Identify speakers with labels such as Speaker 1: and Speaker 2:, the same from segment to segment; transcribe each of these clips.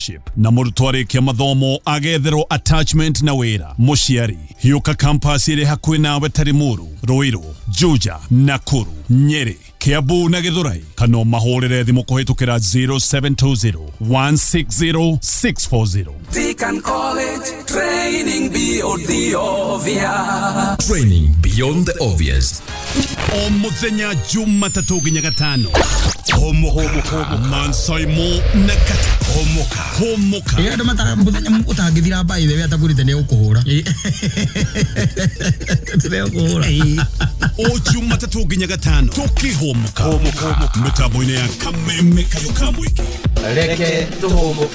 Speaker 1: na murutware kia mathomo agethero attachment na wira muciari hiuka campus iri hakuhi nawe Tarimuru, Ruiru, Juja, Nakuru, Nyeri, Kiambu na Githurai kana mahorere thimu kuhitukira 0720 160 640.
Speaker 2: Deacon College, training beyond the obvious.
Speaker 3: Training beyond the obvious.
Speaker 1: O muthenya Jumatatu nginya Gatano. Homoka Mansoimo nakata homoka
Speaker 4: ndo mata muthenya utangithira by the way atakurite ne ukuhura tire ukuhura
Speaker 1: o Jumatatu nginya Gatano tukihomoka mitambo-ini ya Kameme Kayuka Mwiki.
Speaker 4: Reke tuhomoke.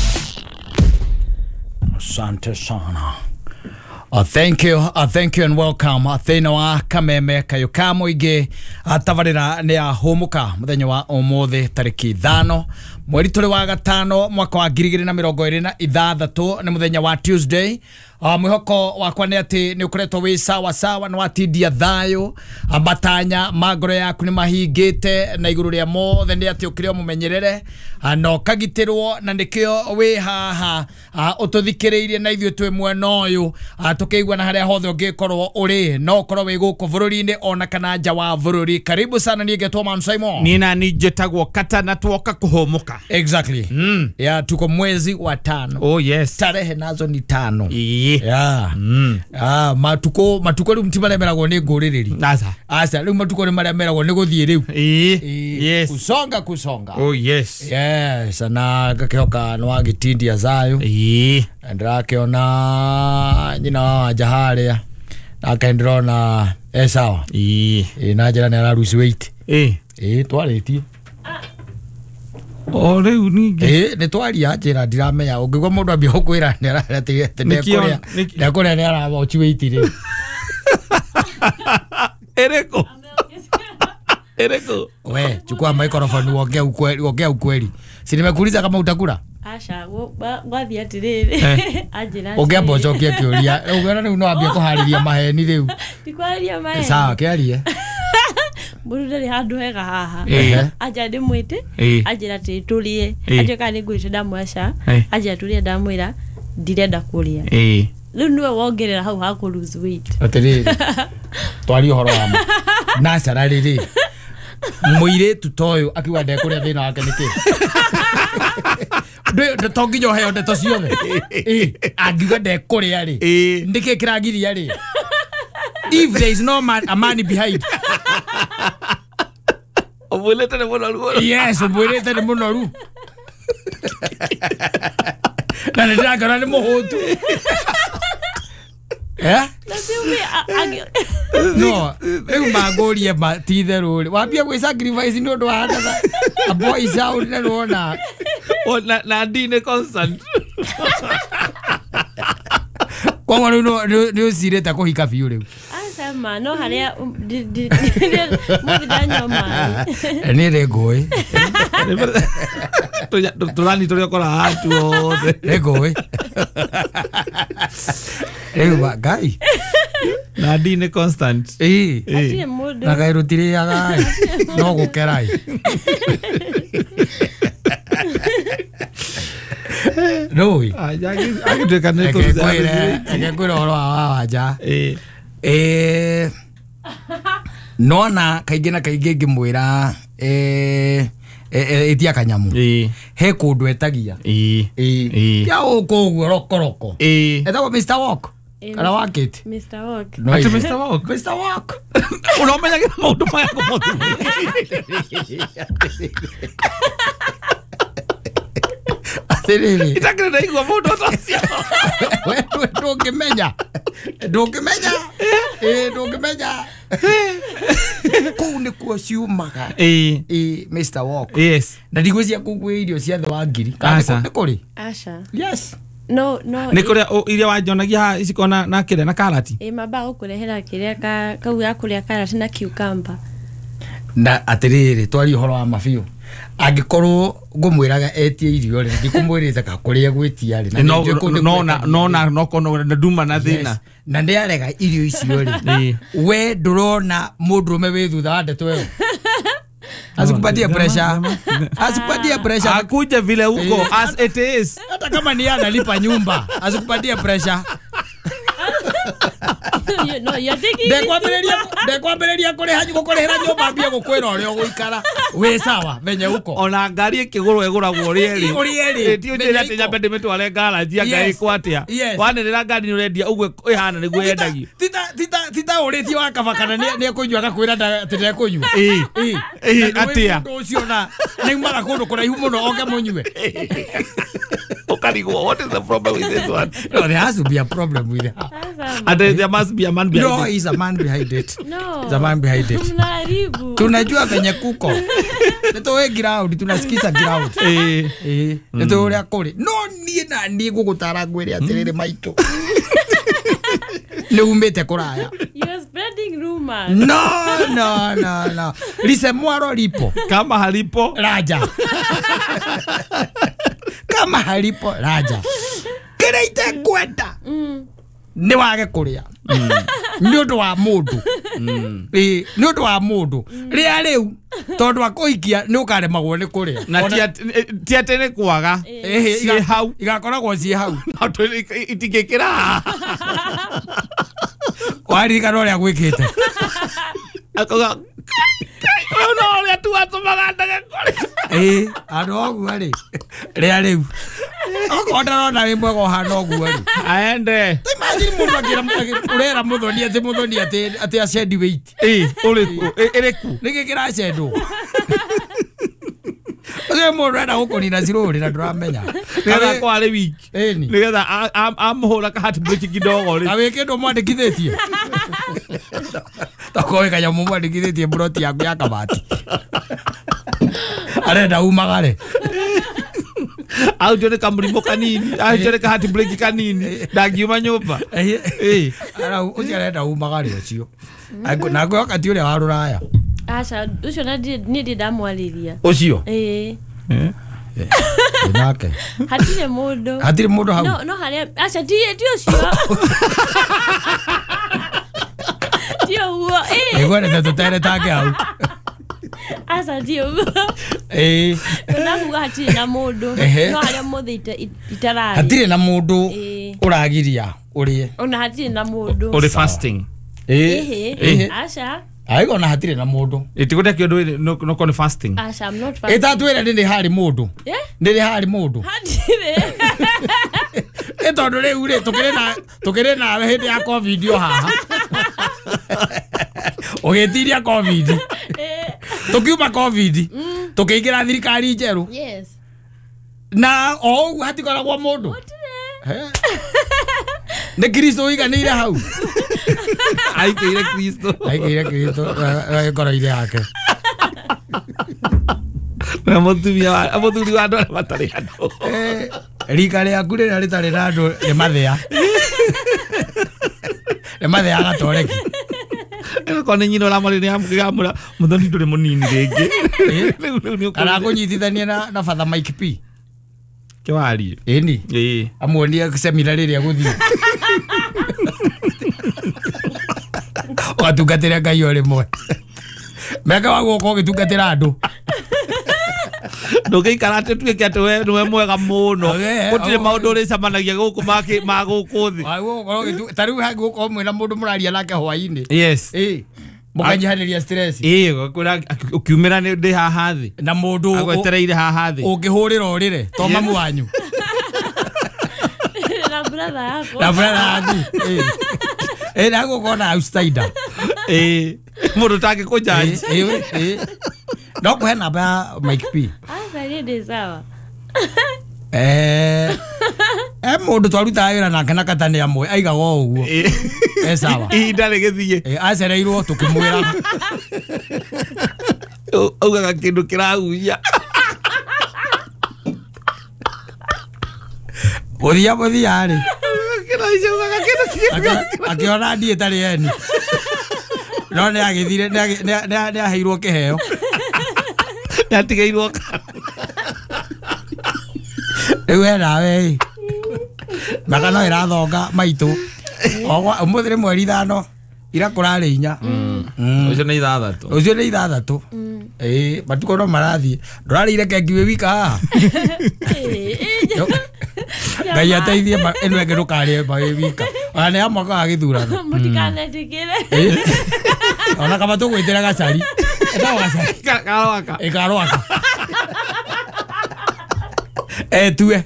Speaker 4: Asante sana. Thank you and welcome. Thina wa Kameme Kayuka Mwiki atavarira ni ahomuka muthenya wa umuthi tariki 5 mweri turi wa Gatano mwaka wa 2026 ni muthenya wa Tuesday. Mwihoko wakwa ni ati ni ukoretwo wi sawa sawa na watindia thayo ambatanya magoro yaku ni mahingite na iguru ria mothe ni ati ukire mumenyerere no kagitirwo na ndikio wi haha ututhikiriirie na ithio twi mwena uyu tukiigwa na haria hothe ungikorwo uri no korwo wi guku bururi-ini ona kana nja wa bururi. Karibu sana ni getwo Mansoimo.
Speaker 5: Nina ni jetagwo kata na tuoka kuhomuka.
Speaker 4: Exactly. Ya tuko mwezi wa 5.
Speaker 5: Oh yes.
Speaker 4: Tarehe nazo ni 5.
Speaker 5: Yeah.
Speaker 4: Matuko ri mtima lemeragwo ni nguririri. Asa ri matuko ri lemeragwo ni guthie riu.
Speaker 5: Yes.
Speaker 4: Kusonga.
Speaker 5: Oh yes.
Speaker 4: Yes, na gakehoka no agitindia zayo. Ndakiona nyina wa jaharia. Akaendrona sawa. Na jira ni ararusi weight. Twaritie.
Speaker 5: O reu ninge
Speaker 4: ni twaria njira ndiramenya ungigwa mundu ambia gukwira ni araretige tene kuria ni aravochi weight ri
Speaker 5: ereko
Speaker 4: we chukua microphone ongea ukweli si nimekuuliza kama utakula
Speaker 6: asha gwathi atiriri ajira
Speaker 4: ongea bozo kia kiuria ugiona ni unaambia kuhariria maheni riu
Speaker 6: tikwaria maheni
Speaker 4: sawa kiarie
Speaker 6: burudari handu hega haha aja ndimwite ajira titurie aje kana ngwite ndamwasha aje turie ndamwira ndirenda kuria riu niwe wongerera hau ha ku lose weight
Speaker 4: atiriri twari horo wa nasara riri muire tutoyo akiwa ndekuria thina wake niki ndo tonginyo heo ndeto ciothe angiga ndekuria ri ndike kiragiria ri if there is no man a man behind
Speaker 5: obulete ne munoru.
Speaker 4: Yes, obulete ne munoru. Na ndagara ni muhutu. No, magoria matitheruri. Wambia gwi sacrifice ndo ndo hada. A boy is out na rona.
Speaker 5: O na dine constant.
Speaker 4: Kwa wanu no usireta kuhika biu riu.
Speaker 6: Asema no haria muthanya mari.
Speaker 4: Ni regoi.
Speaker 5: Tulani tuliokora hatu othe.
Speaker 4: Regoi. Ewa gai.
Speaker 5: Na dine constant.
Speaker 6: Atire mudu.
Speaker 4: Na gai rutire ya gai. No gukerai. Noi.
Speaker 5: Agitweka ne to
Speaker 4: za. Ekegwira horo wa waja. Nona kaingĩ na kaingĩ ngĩmwĩra etia kanyamu he kundu etagia ya uko rokoroko etagwo Mr. Walk kana wakit
Speaker 6: Mr. Walk
Speaker 4: Mr. Walk
Speaker 5: unomenya maundu maya kumotu
Speaker 4: atiriri
Speaker 5: itakire na igwa mundu tosia
Speaker 4: wewe ndungimenya kuni kwa ciumaga Mr. Walk
Speaker 5: yes
Speaker 4: na ndigwĩcia kugwe irio cia thwa ngiri
Speaker 5: kana
Speaker 4: kuri
Speaker 6: asha
Speaker 4: yes
Speaker 6: no
Speaker 5: nikuria iria wajonagia icikona na kire na karati
Speaker 6: maba gukurehera kiria kau ya kuria karati na cucumber
Speaker 4: na atiriri twari horo wa mabiu angikorwo ngumwiraga etie irio ri ndikumwirite ka kuria gwitia ri
Speaker 5: no kono nduma na thina
Speaker 4: na ndiarega irio icio ri we ndurona mundu me wi thutha wa ndeto yo Asikupatie pressure. Asikupatie pressure.
Speaker 5: Akuje vile huko as it is.
Speaker 4: Hata kama ni analipa nyumba, asikupatie pressure.
Speaker 6: No, you're taking
Speaker 4: Ndekwambĩrĩria kũrĩhĩra nyũmba mbia gũkwĩra ũrĩa ũgũikara wĩ sawa venye huko.
Speaker 5: Ona ngari ĩkĩgũrwo ĩgũragwo ũrĩa
Speaker 4: ĩrĩ.
Speaker 5: Ti ũnjĩra atĩ nyambe ndĩmĩtware ngaraji ngai kwatia. Wanĩrĩra ngari nĩ ũrendia ũguo ĩhana nĩguo yendagio.
Speaker 4: Tita ũrĩtie wa kaba kana nĩ kũnyua gakwĩra atĩ ndekũnyua.
Speaker 5: Atia.
Speaker 4: Ũndũ ũcio na nĩ umaga kũndũ kũraihu mũno oke mũnyue.
Speaker 5: Ukarigwo, what is the problem with this one?
Speaker 4: No, there has to be a problem with it.
Speaker 5: And there must be a man behind it.
Speaker 4: No, he's a man behind it.
Speaker 6: No.
Speaker 4: He's a man behind it. Tunajua venye kuko. Nitoe ground, tunasikiza ground. Nitoe uria kuri. No, niĩ gũgũtara ngwĩre atĩrĩrĩ maitũ. Nĩ umĩte kũraya.
Speaker 6: You're spreading rumors.
Speaker 4: No. Lisemwaro lipo.
Speaker 5: Kama halipo
Speaker 4: Raja. Kama halipo Raja. Kĩrĩa kwenda. Nĩ wage kũrĩa. Nĩ ũndũ wa mũndũ. Nĩ ũndũ wa mũndũ. Rĩa rĩu tondũ akũhikia nĩ ũkaremagwo nĩ kũrĩa.
Speaker 5: Na ti atĩ nĩ kwaga. Ciĩ hau.
Speaker 4: Igakoragwo ciĩ hau.
Speaker 5: Itingĩkĩra.
Speaker 4: Waririkana ũrĩa gwĩkĩte.
Speaker 5: Akoga no ũrĩa tu atũmaga ndege kũrĩa.
Speaker 4: Andũ oguo rĩ. Rĩa rĩu. Okorwo ndarona wĩ mwega ũhana ũguo rĩ.
Speaker 5: Aende.
Speaker 4: Imagine mũndũ ũrera mũthoni atĩ acendi weight.
Speaker 5: Ũrĩkũ ĩrĩkũ. Nĩkĩ
Speaker 4: kĩracendwo. Ũrĩa mũndũ arenda gũkũnina cirũrĩ na ndũramenya.
Speaker 5: Nĩgetha kwarĩ wiki. Nĩgetha amũhũra ka heartbreak kidogo rĩ.
Speaker 4: Na wĩ kĩndũ mwandĩkithĩtie. Tokoĩ kanyamũ mwandĩkithĩtie mburoti yaku ya kabati. Arenda umagare.
Speaker 5: Au jone kamrimo kanini, au jone ka heartbreak kanini, ndagiuma nyumba.
Speaker 4: Ara ucio arenda umagare ucio. Na ngwe wakati ule wa ruraya.
Speaker 6: Aca ucio na nĩ ndamwarĩria.
Speaker 4: Ucio? Nake.
Speaker 6: Hatirĩ mũndũ hau. No harĩa aca ti ucio. Ti uguo.
Speaker 4: Ngwenda tũtere take hau.
Speaker 6: Aca ti uguo. Nakuga hatirĩ na mũndũ. No harĩa mũthĩ itararĩ.
Speaker 4: Hatirĩ na mũndũ ũragiria ũrĩe.
Speaker 6: Ona hatirĩ na mũndũ.
Speaker 5: Uri fasting.
Speaker 6: Aca.
Speaker 4: Aigo na hatirĩ na mũndũ.
Speaker 5: Itigũte kĩndũ no kone fasting.
Speaker 6: Aca, I'm not fasting.
Speaker 4: Ĩtatwĩre ndĩrĩ harĩ mũndũ. Ndĩrĩ harĩ mũndũ.
Speaker 6: Hatirĩ.
Speaker 4: Tondũ rĩu rĩ tũkĩrĩ nawe hĩndĩ ya covid haha. Ũgĩtiria covid. Tukiuma covid. Tukĩingĩra thirikari njerũ.
Speaker 6: Yes.
Speaker 4: Na ũguo hatikoragwo mũndũ. Nĩ Kristo ũiganĩire hau.
Speaker 5: Aikĩire Kristo.
Speaker 4: Ngoro-inĩ yake.
Speaker 5: Mũthuri wa andũ arĩa matarĩ andũ.
Speaker 4: Rika rĩaku rĩrĩa rĩtarĩ na andũ nĩ mathĩa. Nĩ mathĩa gatoreki.
Speaker 5: Kone nyina ũramarĩ nĩamũra mũthoni ndũrĩ mũnini rĩngĩ.
Speaker 4: Kana kũnyitithania na Father Mike P.
Speaker 5: Kĩwari.
Speaker 4: Ĩni. Amuonie semina rĩrĩa gũthiĩ. Watungatĩra Ngai o rĩmwe. Meka wa gũka ũgĩtungatĩra andũ.
Speaker 5: Ndũgĩikara atĩ tuĩke atĩ we nĩwe mwega mũno. Gũtirĩ maũndũ ũrĩcemanagia gũkũ ma gũkũ thĩ.
Speaker 4: Ta rĩu hangĩgũkorwo mwĩna mũndũ mũraria nake hwainĩ.
Speaker 5: Yes.
Speaker 4: Mũkanyihanĩria stress.
Speaker 5: Ũkiumĩra ndĩ haha thĩ.
Speaker 4: Na mũndũ
Speaker 5: agwetereire haha thĩ.
Speaker 4: Ũngĩhũrĩra ũrĩre to mamu wanyu.
Speaker 6: Na brother yako.
Speaker 4: Na brother yaku. Na gũkorwo na outsider.
Speaker 5: Mũndũ tangĩkũnjanji.
Speaker 4: No kũhe namba ya Mike P.
Speaker 6: Aca nĩ sawa.
Speaker 4: Mũndũ twarutaga wĩra nake na katani amwe aigaga o ũguo. Sawa.
Speaker 5: Ihinda rĩgĩthiĩ.
Speaker 4: Acereirwo tũkĩmwĩra.
Speaker 5: Augaga kĩndũ kĩrahuia.
Speaker 4: Mũthia rĩ. Akĩona ndiĩ tarĩ eni. No nĩ agĩthire nĩ aheirwo kĩheo.
Speaker 5: Nĩ atigairwo.
Speaker 4: Rĩu nawe maka no ĩrathonga maitũ. Ũmũthĩ nĩ mweri 5 ira kũrarĩ 4.
Speaker 5: Ũcio nĩ 6.
Speaker 4: Ũcio nĩ 6. Matuko no marathi. Ndorari ile kengiwe wika. Ngai ateithie eno ngeruka ari ba wika. Ane amaka agithurana.
Speaker 6: Mutikane tikire.
Speaker 4: Ona kama tu gwitira gacari. Eta gacari.
Speaker 5: Karoaka.
Speaker 4: Karoaka. Tue.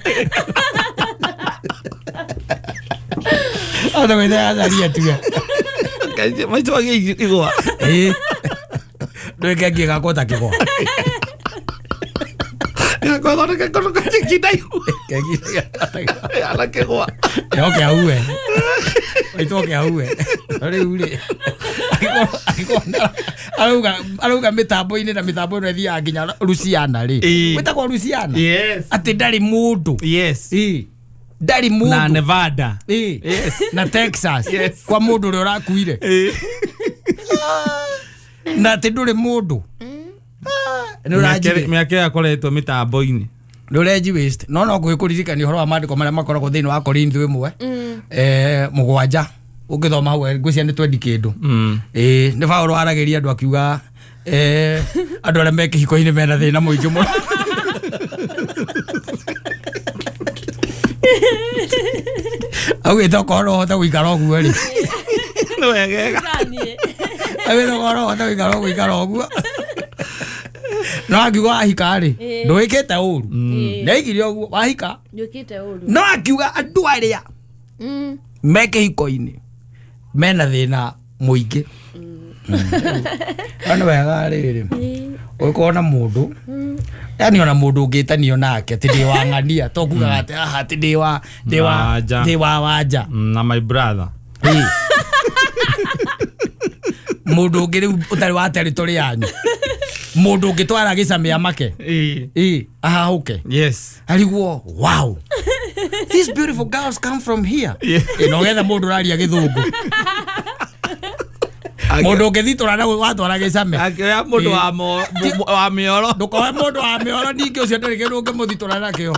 Speaker 4: Ada gwitira gacari tue.
Speaker 5: Mai tu agi igwa.
Speaker 4: Ndio kengi gakota kigwa.
Speaker 5: Kau kidai. Ala kegwa.
Speaker 4: Yo ke auwe. Itu ke auwe. Ore ule. Aluga mitambo ine na mitambo ino thia nginya Luciana ri. Wetagwo Luciana.
Speaker 5: Yes.
Speaker 4: Ati ndari mundu.
Speaker 5: Yes.
Speaker 4: Ndari mundu.
Speaker 5: Na Nevada.
Speaker 4: Yes. Na Texas. Yes. Kwa mundu uri urakuire. Na ati nduri mundu.
Speaker 5: Miake akoretwo mitambo-ini
Speaker 4: Ndũrenji waste no gwĩkũririkania ũhoro wa maandĩko marĩa makoragwo thĩinĩ wa Korintho 1:7 ũngĩthoma hau ngwĩciria nĩ 20 kĩndũ nĩ Paulo aragĩria andũ akiuga andũ arĩa me kĩhiko-inĩ mena thĩna mũingĩ mũno augĩte okorwo no ũhote gũikara ũguo rĩ
Speaker 5: nĩ wegega
Speaker 4: augĩte okorwo no ũhote gũikara ũguo no akiuga wahika rĩ ndwĩkĩte ũru naigire ũguo wahika
Speaker 6: ndwĩkĩte ũru
Speaker 4: no akiuga andũ arĩa me kĩhiko-inĩ mena thĩna mũingĩ ano wega rĩrĩ ũkorwo na mũndũ yani ona mũndũ ũngĩtanio nake atĩ ndĩ wa ng'ania to kugaga atĩ aha atĩ ndĩ wa wanja
Speaker 5: na my brother
Speaker 4: mũndũ ũngĩ rĩu ũtarĩ wa territory yanyu mundu ngitwara gicamia make aha okay
Speaker 5: yes
Speaker 4: aliguo wow these beautiful girls come from here no getha mundu raria githungu mundu ngithitora na watwara gicamia
Speaker 5: akioya mundu wa mioro
Speaker 4: ndukoe mundu wa mioro ningi ucio ndari kindu ngimuthitora nakio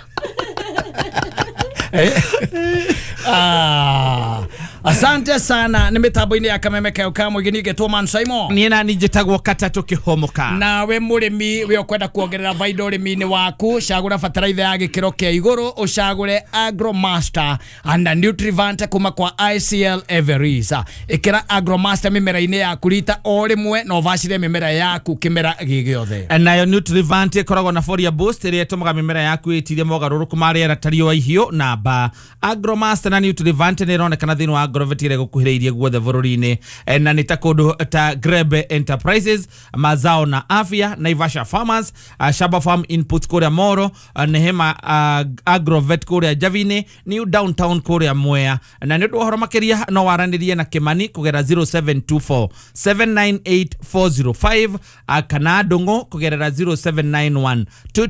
Speaker 4: asante sana ni mitambo-ini ya Kameme Kayuka mwigini getwo Man Simon
Speaker 5: ni na njitagwo Katatu Kihomoka
Speaker 4: na we murimi we ukwenda kuongerera faida urimi-ini waku cagura bataraitha ya gikiro kia iguru ucagure Agromaster and Nutrivant kuma kwa ICL Everisa ikira Agromaster mimera-ini yaku rita o rimwe no vacire mimera yaku kimera gigiothe
Speaker 5: nayo Nutrivant ikoragwo na Folia Boost iria itumaga mimera yaku itirie mogaruruku ma riera tario ihio na ba Agromaster na Nutrivant ni ironekana thiini wa Agrovet gukuhiriirie guothe bururi-ini na ni ta kundu ta Grebe Enterprises mazao na afya Naivasha Farmers Shaba Farm Inputs kuria Moro Nehema Agrovet kuria Javine New Downtown kuria Mwea na nĩ ũhoro makĩria no waranirie na Kimani kugera 0724 798405 kana Ndungu kugerera 0791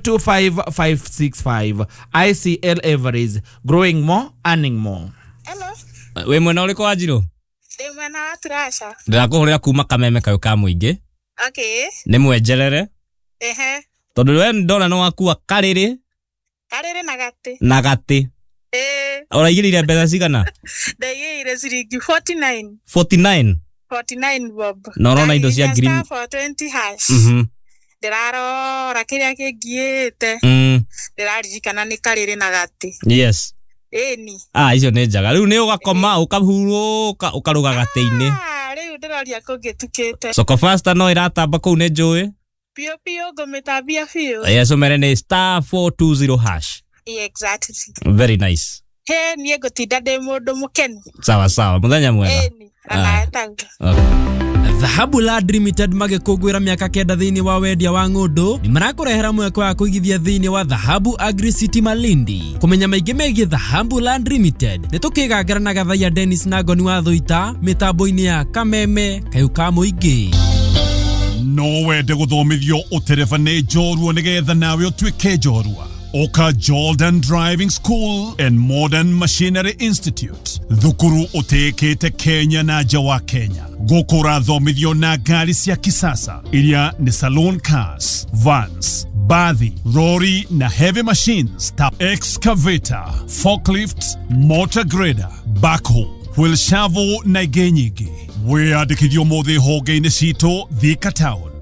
Speaker 5: 225565 ICL Everest growing more earning more.
Speaker 7: Hello.
Speaker 8: We mwena uriko Wanjiru?
Speaker 7: Ndi mwena wa Turasha.
Speaker 8: Ndirakuhurira kuma Kameme Kayuka mwingi.
Speaker 7: Okay.
Speaker 8: Ni mwenjerere?
Speaker 7: Ehe.
Speaker 8: Tondu we ndona no wakua kariri
Speaker 7: na gati.
Speaker 8: Uraigirire mbeca cigana?
Speaker 7: Ndaigire ciringi 49.
Speaker 8: 49
Speaker 7: bob.
Speaker 8: No rona indo cia green
Speaker 7: for 20 hash. Ndirarora kiria kingiite. Ndiraririkana ni kariri na gati.
Speaker 8: Yes.
Speaker 7: Eni.
Speaker 8: Icio nĩ njaga. Riu nĩ ugakoma ukahuruka ukaruga gati-ini.
Speaker 7: Riu ndĩroria kũngĩtukĩte.
Speaker 8: Soko Faster no iratamba kũu nĩ njũĩ.
Speaker 7: Pio ngũmĩtambia biũ.
Speaker 8: Yes, umere nĩ *420 hash.
Speaker 7: Exactly.
Speaker 8: Very nice.
Speaker 7: He niĩ ngũtinda ndĩ mũndũ mũkenu.
Speaker 8: Sawa muthenya mwega.
Speaker 7: Eni. Anaetanga.
Speaker 9: Dhahabu Land Limited magikungwira miaka kenda thiini wa wendia wa ng'undu ni marakurehera mweke wa kuigithia thiini wa Dhahabu Agri City Malindi. Kumenya maingi megie Dhahabu Land Limited ni tukigangera na Gathaiya Dennis na Ngoni wa Thuita mitambo-ini ya Kameme Kayuka muingi.
Speaker 1: No wende guthomithio utereva nĩ njorua nigetha nawe utuike njorua. Oka Jordan Driving School and Modern Machinery Institute. Thukuru utekete Kenya na nja wa Kenya. Gukura thomithio na ngari cia kisasa iria ni saloon cars, vans, bathi, lorry na heavy machines ta excavator, forklift, motor grader, backhoe, wheel shovel na ingĩ nyingĩ. Wĩandĩkithio mothe honge-inĩ citũ Thika Town,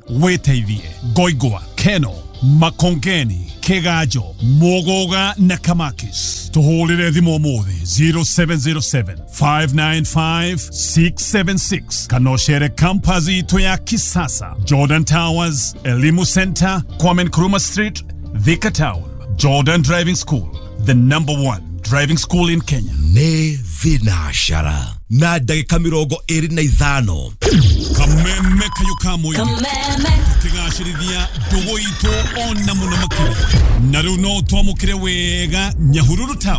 Speaker 1: weteithie Goigwa, Keno, Makongeni, Kegajo, Mogoga na Kamakis. Tuhulire thimo muthi 0707 595 676. Kanoshere kampazi ito ya kisasa. Jordan Towers, Elimu Center, Kwame Nkrumah Street, Thika Town. Jordan Driving School, the #1 driving school in Kenya.
Speaker 3: Ne vinashara na dakika 25
Speaker 1: kameme kayukamu tigashirithia dogo ito ona muno makiri na runo twamukire wega Nyahururu Town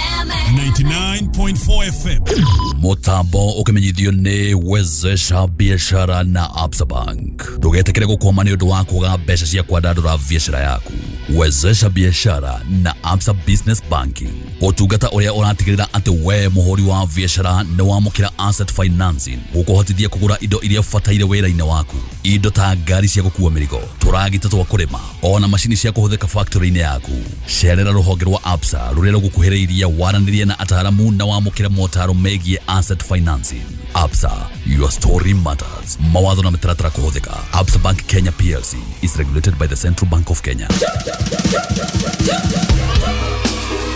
Speaker 1: 99.4 FM.
Speaker 3: Mutambo ukimenyithio ni Wezesha Biashara na Absa Bank. Ndugetekere gukoma ni undu wa kuga mbeca cia kwandandura biashara yaku. Wezesha Biashara na Absa Business Banking. Utungata uria uratigirira ati we muhuri wa biashara ni wamukira asset financing gukuhotithia kugura indo iria fataire wira-ini waku. Indo ta ngari cia gukua mirigo, turagita twa kurima, ona mashini cia kuhuthika factory-ini yaku. Cerera ruhonge rwa Absa ruria rugukuhiriria waranirie na ataramu na wamukira motaro megie asset financing. Absa, your story matters. Mawatho na mitaratara kuhuthika. Absa Bank Kenya PLC is regulated by the Central Bank of Kenya.